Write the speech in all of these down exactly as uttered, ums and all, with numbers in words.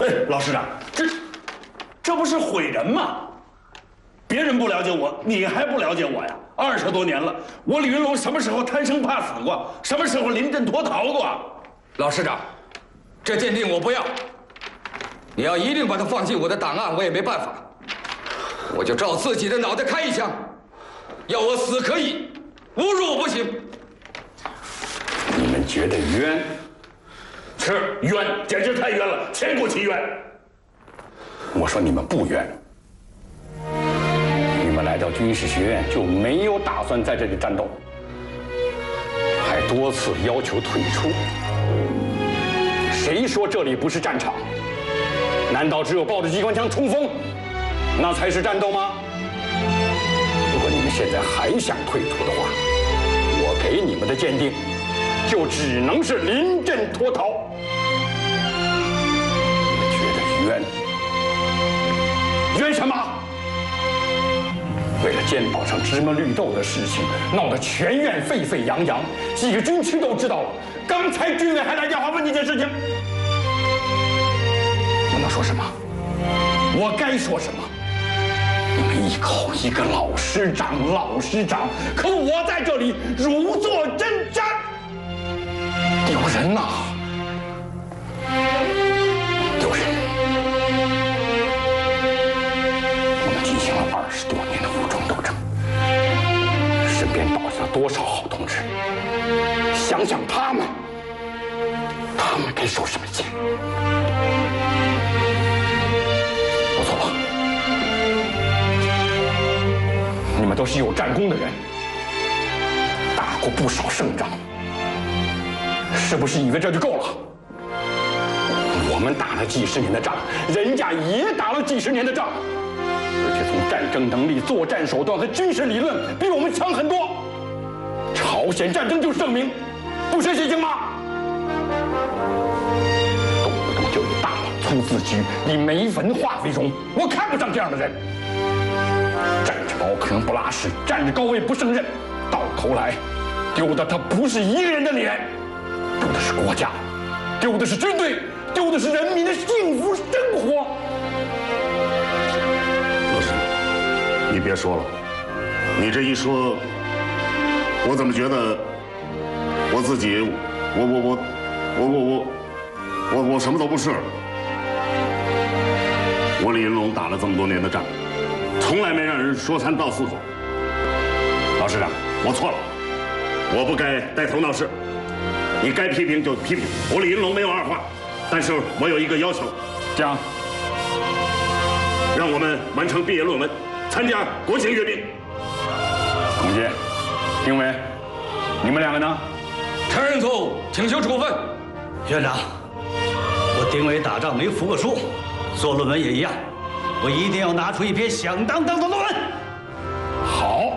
哎，老师长，这这不是毁人吗？别人不了解我，你还不了解我呀？二十多年了，我李云龙什么时候贪生怕死过？什么时候临阵脱逃过？ 老师长，这鉴定我不要。你要一定把它放进我的档案，我也没办法。我就照自己的脑袋开一枪。要我死可以，侮辱我不行。 你们觉得冤？是冤，简直太冤了，千古奇冤。我说你们不冤。你们来到军事学院就没有打算在这里战斗，还多次要求退出。谁说这里不是战场？难道只有抱着机关枪冲锋，那才是战斗吗？如果你们现在还想退出的话，我给你们的鉴定就只能是临阵脱逃。你们觉得冤？冤什么？为了肩膀上芝麻绿豆的事情，闹得全院沸沸扬扬，几个军区都知道了。刚才军委还来电话问这件事情，我能说什么？我该说什么？你们一口一个老师长，老师长，可我在这里如坐针毡，丢人呐！丢人！我们进行了二十多年的武装斗争，身边倒下了多少好同志？想想他们，他们该受什么刑？我错了。你们都是有战功的人，打过不少胜仗，是不是以为这就够了？我们打了几十年的仗，人家也打了几十年的仗，而且从战争能力、作战手段和军事理论比我们强很多。朝鲜战争就证明，不学习行吗？动不动就以大老粗自居，以没文化为荣，我看不上这样的人。站着茅坑不拉屎，站着高位不胜任，到头来丢的他不是一个人的脸，丢的是国家，丢的是军队，丢的是人民的幸福生活。 老师，你别说了，你这一说，我怎么觉得我自己，我我我我我我我我什么都不是了。我李云龙打了这么多年的仗，从来没让人说三道四过。老师长，我错了，我不该带头闹事。你该批评就批评，我李云龙没有二话，但是我有一个要求， 这样， 让我们完成毕业论文，参加国情阅兵。 孔杰、丁伟，你们两个呢？ 承认错误，请求处分。 院长，我丁伟打仗没服过输，做论文也一样，我一定要拿出一篇响当当的论文。 好。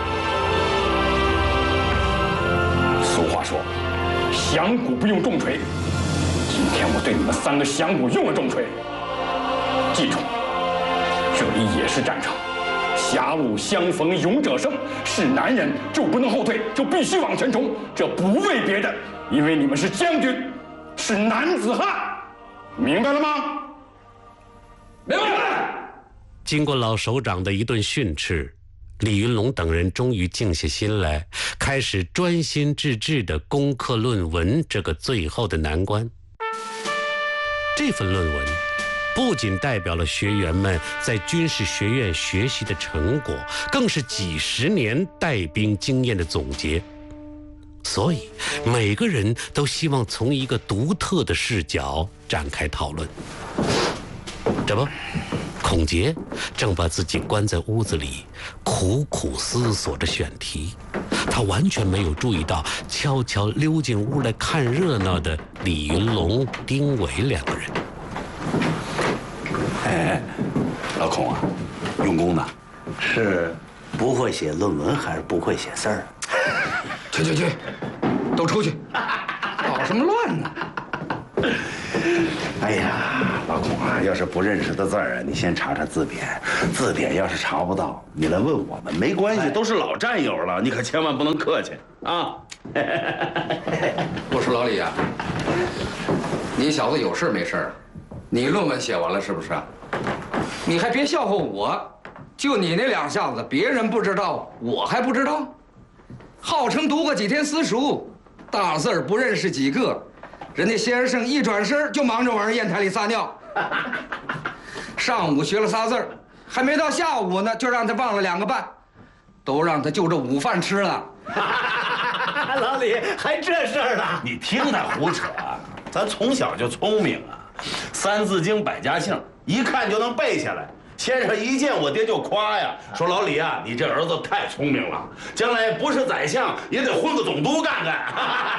俗话说，响鼓不用重锤。今天我对你们三个响鼓用了重锤。记住，这里也是战场，狭路相逢勇者胜。是男人就不能后退，就必须往前冲。这不为别的，因为你们是将军，是男子汉，明白了吗？ 明白。 经过老首长的一顿训斥，李云龙等人终于静下心来，开始专心致志地攻克论文这个最后的难关。这份论文不仅代表了学员们在军事学院学习的成果，更是几十年带兵经验的总结。所以每个人都希望从一个独特的视角展开讨论。这不，孔杰正把自己关在屋子里，苦苦思索着选题。他完全没有注意到悄悄溜进屋来看热闹的李云龙、丁伟两个人。 哎，老孔啊，用功呢？ 是不会写论文还是不会写字儿？ 去去去，都出去，搞什么乱呢？ 哎呀，老孔啊，要是不认识的字儿啊，你先查查字典。字典要是查不到，你来问我们没关系，都是老战友了，你可千万不能客气啊！ 我说老李啊，你小子有事没事你论文写完了是不是？你还别笑话我，就你那两下子，别人不知道，我还不知道。号称读过几天私塾，大字儿不认识几个，人家先生一转身就忙着往人砚台里撒尿。上午学了仨字儿，还没到下午呢，就让他忘了两个半，都让他就着午饭吃了。 老李还这事儿呢？ 你听他胡扯，咱从小就聪明啊，《三字经》百家姓一看就能背下来。先生一见我爹就夸呀，说老李啊，你这儿子太聪明了，将来不是宰相也得混个总督干干。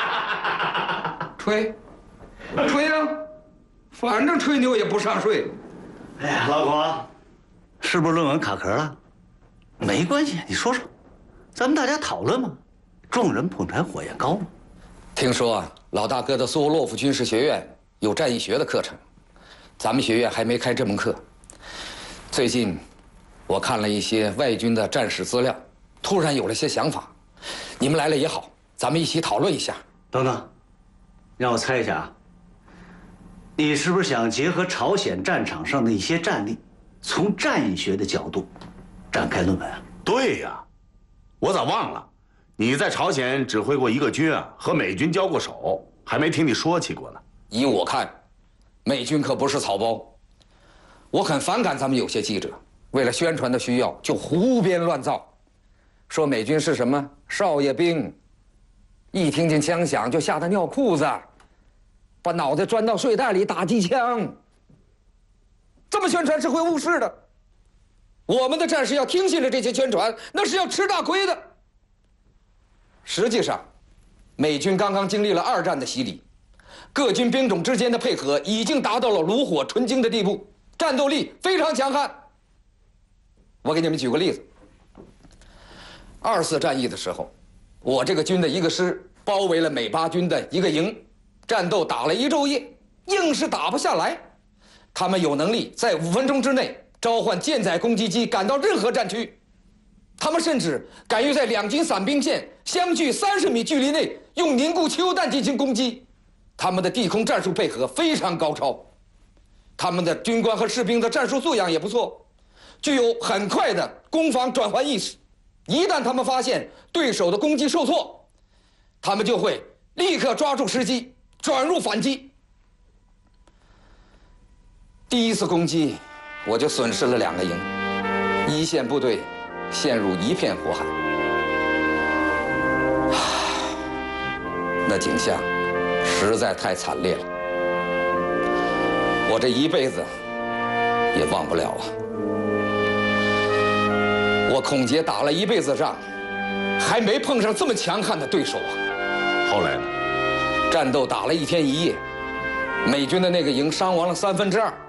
吹，吹啊，反正吹牛也不上税。 哎呀，老孔，是不是论文卡壳了？没关系，你说说，咱们大家讨论嘛。众人捧柴火焰高嘛。 听说啊，老大哥的苏沃洛夫军事学院有战役学的课程，咱们学院还没开这门课。最近，我看了一些外军的战史资料，突然有了些想法。你们来了也好，咱们一起讨论一下。 等等，让我猜一下啊，你是不是想结合朝鲜战场上的一些战例，从战役学的角度展开论文啊？ 对呀，我咋忘了？你在朝鲜指挥过一个军啊，和美军交过手，还没听你说起过呢。 依我看，美军可不是草包。我很反感咱们有些记者为了宣传的需要就胡编乱造，说美军是什么少爷兵，一听见枪响就吓得尿裤子，把脑袋钻到睡袋里打机枪。这么宣传是会误事的。我们的战士要听信了这些宣传，那是要吃大亏的。实际上，美军刚刚经历了二战的洗礼，各军兵种之间的配合已经达到了炉火纯青的地步，战斗力非常强悍。我给你们举个例子，二次战役的时候，我这个军的一个师包围了美八军的一个营，战斗打了一昼夜，硬是打不下来。他们有能力在五分钟之内召唤舰载攻击机赶到任何战区，他们甚至敢于在两军散兵线相距三十米距离内用凝固汽油弹进行攻击。他们的地空战术配合非常高超，他们的军官和士兵的战术素养也不错，具有很快的攻防转换意识。一旦他们发现对手的攻击受挫，他们就会立刻抓住时机转入反击。第一次攻击，我就损失了两个营，一线部队陷入一片火海。那景象实在太惨烈了，我这一辈子也忘不了啊。我孔杰打了一辈子仗，还没碰上这么强悍的对手啊。 后来呢？ 战斗打了一天一夜，美军的那个营伤亡了三分之二。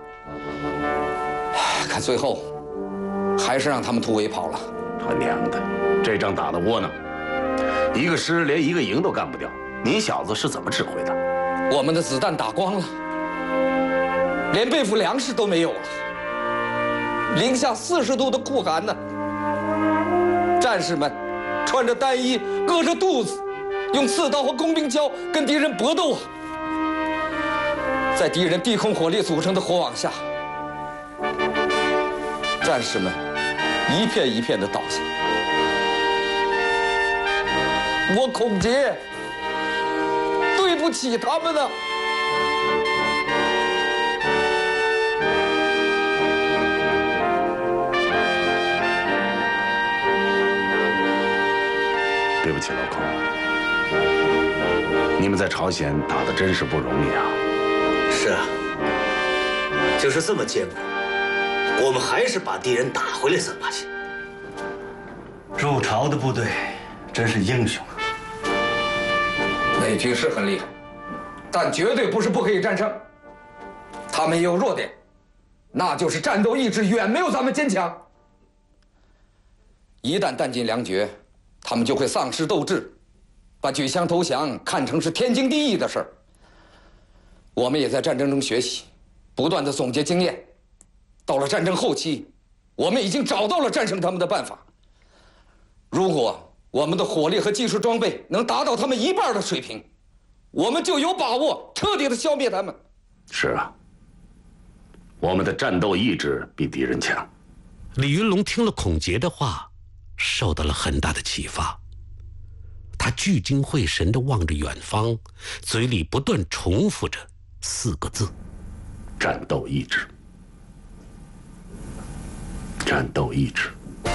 看最后，还是让他们突围跑了。 他娘的，这仗打得窝囊，一个师连一个营都干不掉。你小子是怎么指挥的？ 我们的子弹打光了，连备付粮食都没有了，零下四十度的酷寒呢。战士们穿着单衣，饿着肚子，用刺刀和工兵锹跟敌人搏斗啊！在敌人地空火力组成的火网下，战士们一片一片的倒下。我孔杰对不起他们呢。 对不起，老孔，你们在朝鲜打得真是不容易啊。 是啊，就是这么艰苦，我们还是把敌人打回来三八线。入朝的部队真是英雄啊！ 美军是很厉害，但绝对不是不可以战胜。他们也有弱点，那就是战斗意志远没有咱们坚强。一旦弹尽粮绝，他们就会丧失斗志，把举枪投降看成是天经地义的事儿。我们也在战争中学习，不断的总结经验。到了战争后期，我们已经找到了战胜他们的办法。如果我们的火力和技术装备能达到他们一半的水平，我们就有把握彻底的消灭他们。 是啊， 我们的战斗意志比敌人强。 李云龙听了孔杰的话，受到了很大的启发。他聚精会神地望着远方，嘴里不断重复着四个字： 战斗意志。战斗意志。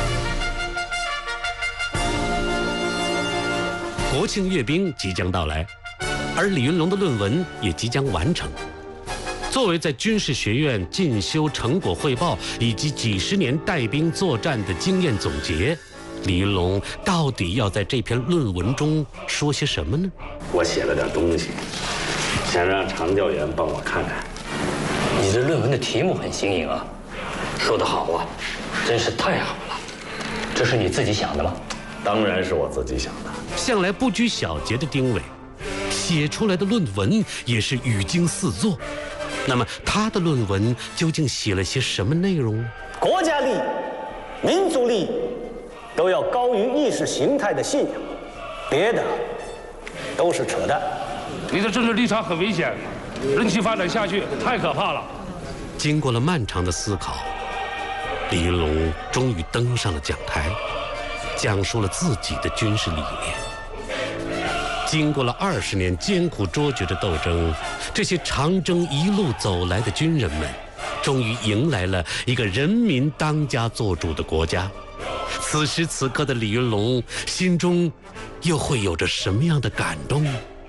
国庆阅兵即将到来，而李云龙的论文也即将完成。作为在军事学院进修成果汇报以及几十年带兵作战的经验总结，李云龙到底要在这篇论文中说些什么呢？ 我写了点东西，想让常教员帮我看看。 你这论文的题目很新颖啊，说得好啊，真是太好了。这是你自己想的吗？ 当然是我自己想的。 向来不拘小节的丁伟，写出来的论文也是语惊四座。那么他的论文究竟写了些什么内容呢？ 国家利益、民族利益都要高于意识形态的信仰，别的都是扯淡。 你的政治立场很危险，任其发展下去太可怕了。 经过了漫长的思考，李云龙终于登上了讲台，讲述了自己的军事理念。经过了二十年艰苦卓绝的斗争，这些长征一路走来的军人们，终于迎来了一个人民当家作主的国家。此时此刻的李云龙心中又会有着什么样的感动呢？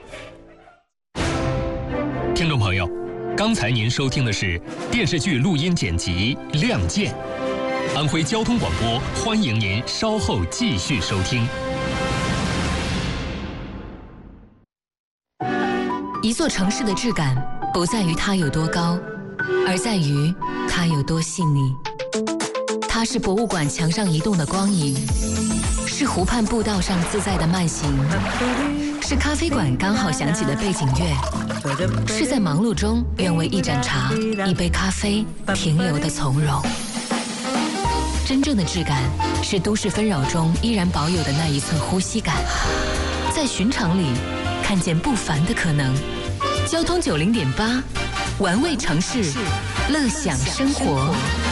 听众朋友，刚才您收听的是电视剧录音剪辑《亮剑》，安徽交通广播欢迎您稍后继续收听。 一座城市的质感不在于它有多高，而在于它有多细腻。它是博物馆墙上移动的光影，是湖畔步道上自在的慢行，是咖啡馆刚好响起的背景乐，是在忙碌中愿为一盏茶、一杯咖啡停留的从容。真正的质感是都市纷扰中依然保有的那一寸呼吸感，在寻常里看见不凡的可能。交通九零点八，玩味城市，乐享生活。